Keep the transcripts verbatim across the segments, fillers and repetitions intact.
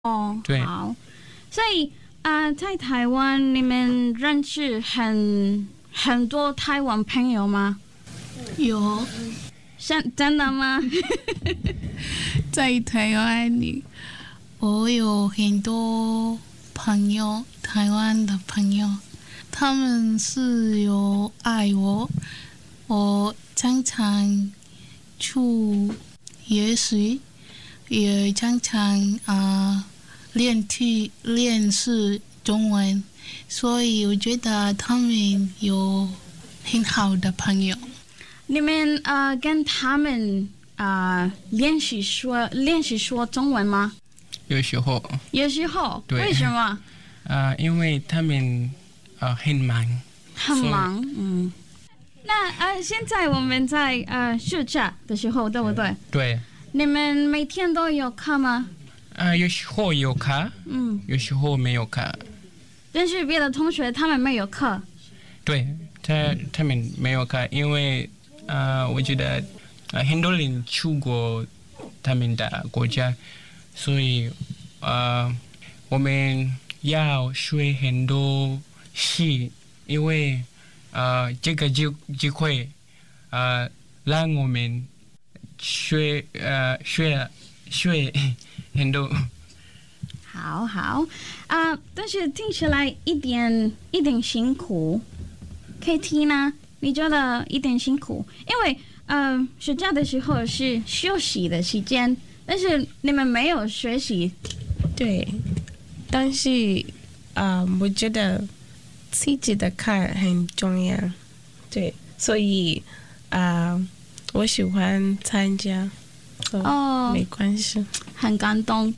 哦， 对， 好，所以啊、呃，在台湾你们认识很很多台湾朋友吗？ 有， 真真的吗？ 在台湾里，我有很多朋友，台湾的朋友，他们是有爱我，我常常去学习，也常常啊、呃、练习练习中文，所以我觉得他们有很好的朋友。 你们呃跟他们啊练习说练习说中文吗？ 有时候， 有时候， 对， 为什么？ 啊、因为他们啊、很忙， 很忙，嗯。那呃，现在我们在呃暑假的时候，对不对？ 对， 你们每天都有课吗？ 啊、有时候有课， 嗯， 有时候没有课。 但是别的同学他们没有课。 对，他他们没有课，因为啊、我觉得啊、很多人出国他们的国家，所以啊、我们要学很多事，因为啊、这个机机会啊、让我们学呃学学很多。 好好啊、但是听起来一点一点辛苦。K T 呢？你觉得一点辛苦？因为呃，暑假的时候是休息的时间，但是你们没有学习。 对，但是啊、呃，我觉得自己的课很重要。对，所以啊、呃，我喜欢参加。 哦， 没关系， 很感动。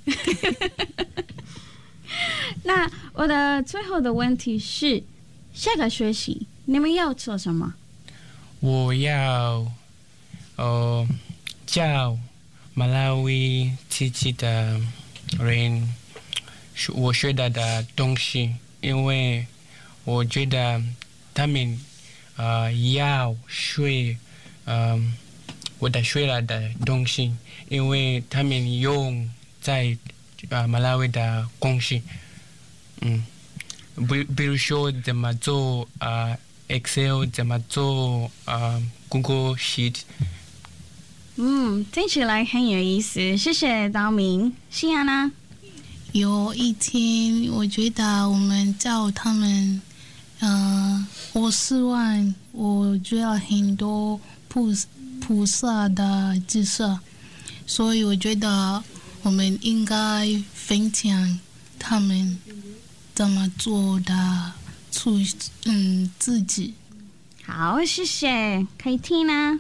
那我的最后的问题是，下个学期你们要做什么？ 我要呃教马拉维自己的人我学到的东西，因为我觉得他们呃要学呃我的学了的东西，因为他们用在呃马拉维的公司，嗯，比比如说怎么做啊、呃、Excel， 怎么做啊、呃、Google Sheet。 嗯，听起来很有意思，谢谢道明。西安呢？ 有一天，我觉得我们教他们，呃，我希望我觉得很多菩菩萨的知识，所以我觉得我们应该分享他们怎么做的出嗯自己。 好，谢谢。K T 呢？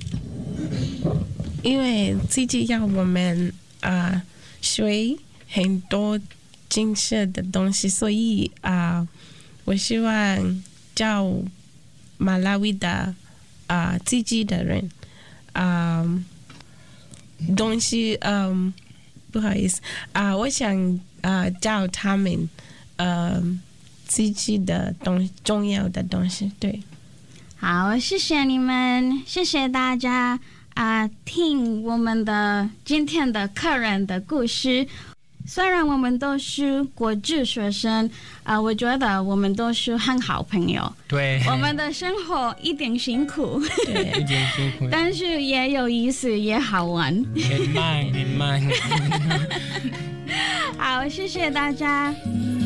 因为自己要我们啊、呃、学很多精确的东西，所以啊、呃，我希望教马拉维的啊、呃、自己的人啊、呃、东西，嗯、呃，不好意思啊、呃，我想啊、呃、教他们呃自己的东重要的东西，对。 好，谢谢你们，谢谢大家啊、呃，听我们的今天的客人的故事。虽然我们都是国际学生啊、呃，我觉得我们都是很好朋友。 对， 我们的生活一点辛苦， 对， 一点辛苦， 但是也有意思，也好玩。 很慢，很慢。 好，谢谢大家。